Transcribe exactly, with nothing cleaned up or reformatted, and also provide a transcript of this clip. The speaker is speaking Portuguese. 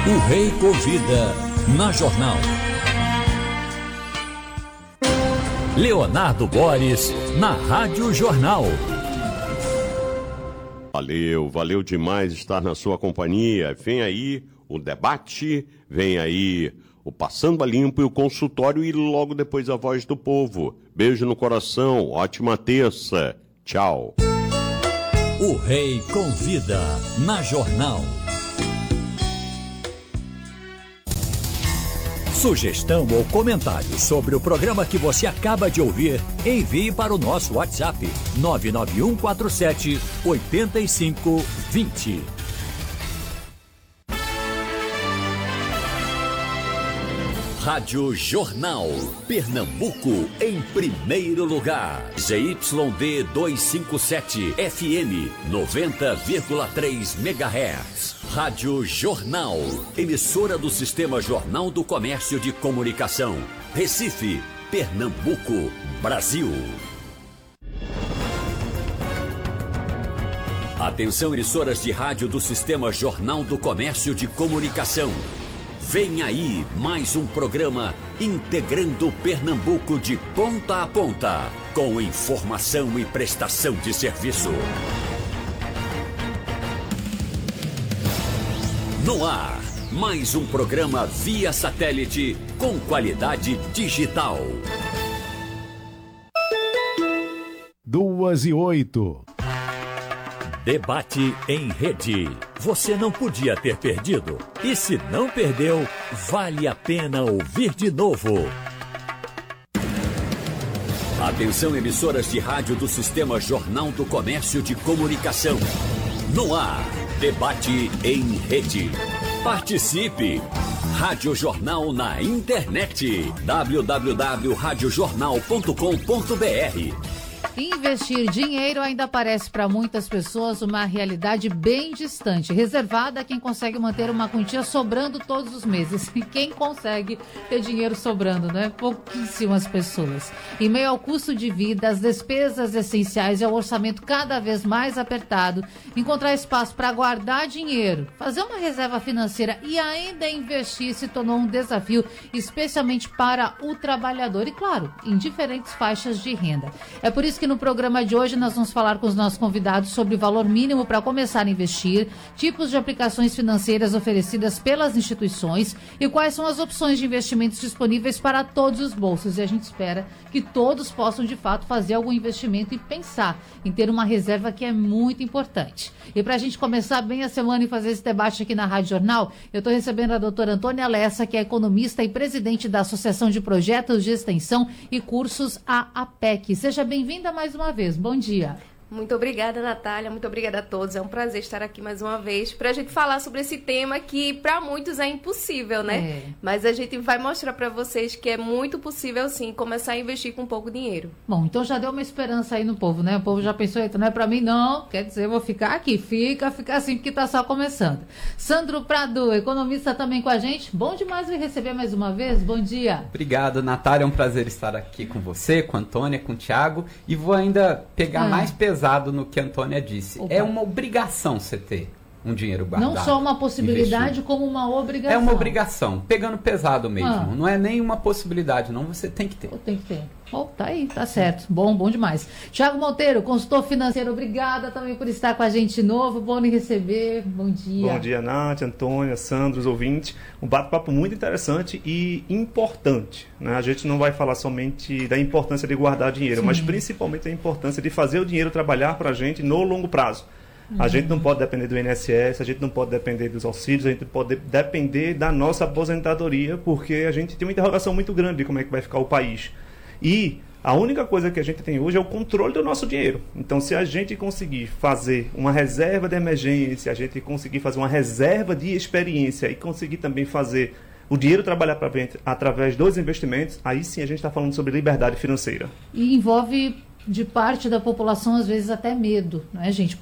O Rei Convida, na Jornal. Leonardo Boris, na Rádio Jornal. Valeu, valeu demais estar na sua companhia. Vem aí o debate, vem aí o Passando a Limpo e o consultório e logo depois a Voz do Povo. Beijo no coração, ótima terça. Tchau. O Rei Convida, na Jornal. Sugestão ou comentário sobre o programa que você acaba de ouvir, envie para o nosso WhatsApp nove nove um quatro sete oito cinco dois zero. Rádio Jornal, Pernambuco, em primeiro lugar. Z Y D duzentos e cinquenta e sete, F M, noventa vírgula três megahertz. Rádio Jornal, emissora do Sistema Jornal do Comércio de Comunicação. Recife, Pernambuco, Brasil. Atenção, emissoras de rádio do Sistema Jornal do Comércio de Comunicação. Vem aí mais um programa integrando Pernambuco de ponta a ponta, com informação e prestação de serviço. No ar, mais um programa via satélite com qualidade digital. Duas e oito. Debate em rede. Você não podia ter perdido. E se não perdeu, vale a pena ouvir de novo. Atenção, emissoras de rádio do Sistema Jornal do Comércio de Comunicação. No ar, debate em rede. Participe! Rádio Jornal na internet. w w w ponto rádio jornal ponto com ponto b r. Investir dinheiro ainda parece para muitas pessoas uma realidade bem distante, reservada a quem consegue manter uma quantia sobrando todos os meses. E quem consegue ter dinheiro sobrando, né? Pouquíssimas pessoas. Em meio ao custo de vida, às despesas essenciais e ao orçamento cada vez mais apertado, encontrar espaço para guardar dinheiro, fazer uma reserva financeira e ainda investir se tornou um desafio, especialmente para o trabalhador e, claro, em diferentes faixas de renda. É por isso que no programa de hoje nós vamos falar com os nossos convidados sobre o valor mínimo para começar a investir, tipos de aplicações financeiras oferecidas pelas instituições e quais são as opções de investimentos disponíveis para todos os bolsos. E a gente espera que todos possam de fato fazer algum investimento e pensar em ter uma reserva, que é muito importante. E para a gente começar bem a semana e fazer esse debate aqui na Rádio Jornal, eu estou recebendo a doutora Antônia Lessa, que é economista e presidente da Associação de Projetos de Extensão e Cursos, a APEC. Seja bem-vinda mais uma vez. Bom dia. Muito obrigada, Natália. Muito obrigada a todos. É um prazer estar aqui mais uma vez para a gente falar sobre esse tema que para muitos é impossível, né? É. Mas a gente vai mostrar para vocês que é muito possível, sim, começar a investir com pouco dinheiro. Bom, então já deu uma esperança aí no povo, né? O povo já pensou, então não é para mim não, quer dizer, eu vou ficar aqui. Fica, fica assim, porque tá só começando. Sandro Prado, economista também com a gente. Bom demais me receber mais uma vez. Bom dia. Obrigado, Natália. É um prazer estar aqui com você, com a Antônia, com o Thiago. E vou ainda pegar é. mais pesado no que a Antônia disse. Opa. É uma obrigação você ter um dinheiro guardado. Não só uma possibilidade, investido. Como uma obrigação. É uma obrigação, pegando pesado mesmo. Ah. Não é nem uma possibilidade, não, você tem que ter. Tem que ter. Oh, tá aí, tá certo. Bom, bom demais. Thiago Monteiro, consultor financeiro, obrigada também por estar com a gente de novo. Bom lhe receber. Bom dia. Bom dia, Nath, Antônia, Sandro, os ouvintes. Um bate-papo muito interessante e importante, né? A gente não vai falar somente da importância de guardar dinheiro, Sim. mas principalmente da importância de fazer o dinheiro trabalhar para a gente no longo prazo. Uhum. A gente não pode depender do I N S S, a gente não pode depender dos auxílios, a gente pode depender da nossa aposentadoria, porque a gente tem uma interrogação muito grande de como é que vai ficar o país. E a única coisa que a gente tem hoje é o controle do nosso dinheiro. Então, se a gente conseguir fazer uma reserva de emergência, a gente conseguir fazer uma reserva de experiência e conseguir também fazer o dinheiro trabalhar para a gente através dos investimentos, aí sim a gente está falando sobre liberdade financeira. E envolve de parte da população, às vezes, até medo, não é, gente?